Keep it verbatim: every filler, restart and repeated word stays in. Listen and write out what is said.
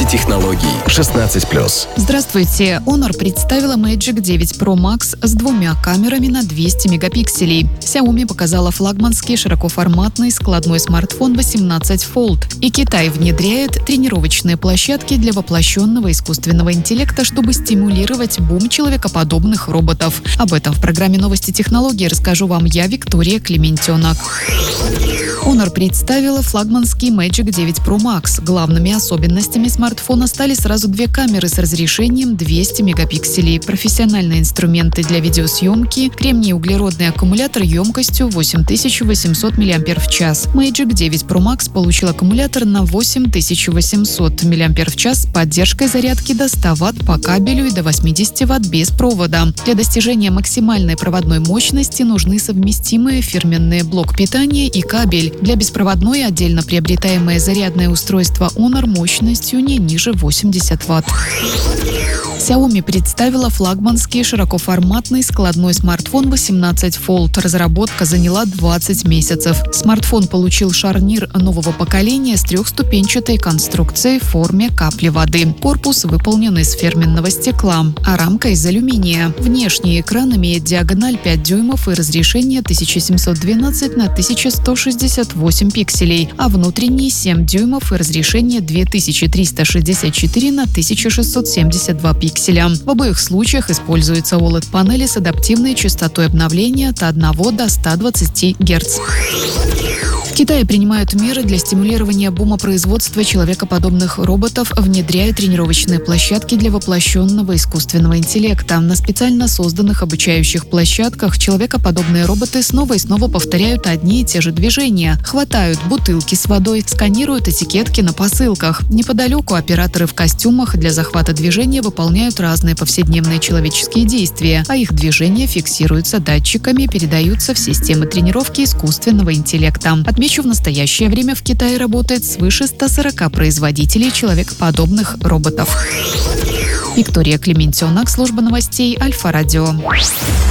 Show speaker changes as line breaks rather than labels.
технологий. шестнадцать плюс.
Здравствуйте. Honor представила Magic девять Pro Max с двумя камерами на двести мегапикселей. Xiaomi показала флагманский широкоформатный складной смартфон восемнадцать Fold. И Китай внедряет тренировочные площадки для воплощенного искусственного интеллекта, чтобы стимулировать бум человекоподобных роботов. Об этом в программе «Новости технологий» расскажу вам я, Виктория Клементенок. Honor представила флагманский Magic девять Pro Max. Главными особенностями смартфона стали сразу две камеры с разрешением двести мегапикселей, профессиональные инструменты для видеосъемки, кремний-углеродный аккумулятор емкостью восемь тысяч восемьсот мАч. Magic девять Pro Max получил аккумулятор на восемь тысяч восемьсот мАч с поддержкой зарядки до ста ватт по кабелю и до восьмидесяти ватт без провода. Для достижения максимальной проводной мощности нужны совместимые фирменные блок питания и кабель. Для беспроводной отдельно приобретаемое зарядное устройство Honor мощностью не ниже восьмидесяти ватт. Xiaomi представила флагманский широкоформатный складной смартфон восемнадцать Fold. Разработка заняла двадцать месяцев. Смартфон получил шарнир нового поколения с трехступенчатой конструкцией в форме капли воды. Корпус выполнен из фирменного стекла, а рамка из алюминия. Внешний экран имеет диагональ пять дюймов и разрешение тысяча семьсот двенадцать на тысяча сто шестьдесят восемь пикселей, а внутренний семь дюймов и разрешение две тысячи триста шестьдесят четыре на тысяча шестьсот семьдесят два пикселя. В обоих случаях используются о лед-панели с адаптивной частотой обновления от одного до ста двадцати герц. В Китае принимают меры для стимулирования бума производства человекоподобных роботов, внедряя тренировочные площадки для воплощенного искусственного интеллекта. На специально созданных обучающих площадках человекоподобные роботы снова и снова повторяют одни и те же движения. Хватают бутылки с водой, сканируют этикетки на посылках. Неподалеку операторы в костюмах для захвата движения выполняют разные повседневные человеческие действия, а их движения фиксируются датчиками и передаются в системы тренировки искусственного интеллекта. Отмечу, в настоящее время в Китае работает свыше ста сорока производителей человекоподобных роботов. Виктория Клементенок, служба новостей Альфа Радио.